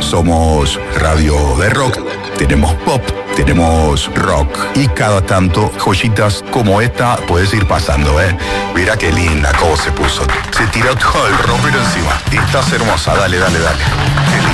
Somos radio de rock, tenemos pop, tenemos rock y cada tanto joyitas como esta puedes ir pasando, ¿eh? Mira qué linda cómo se puso. Se tiró todo el rockero encima. Y estás hermosa, dale. Qué linda.